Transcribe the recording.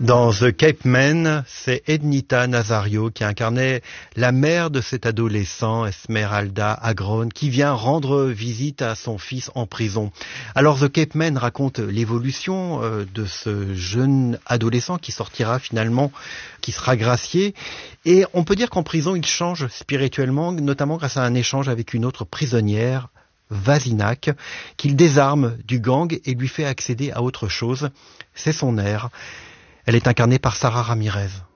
Dans The Cape Man, c'est Ednita Nazario qui incarnait la mère de cet adolescent, Esmeralda Agron, qui vient rendre visite à son fils en prison. Alors The Cape Man raconte l'évolution de ce jeune adolescent qui sortira finalement, qui sera gracié. Et on peut dire qu'en prison, il change spirituellement, notamment grâce à un échange avec une autre prisonnière, Vasinak, qu'il désarme du gang et lui fait accéder à autre chose. C'est son air. Elle est incarnée par Sarah Ramirez.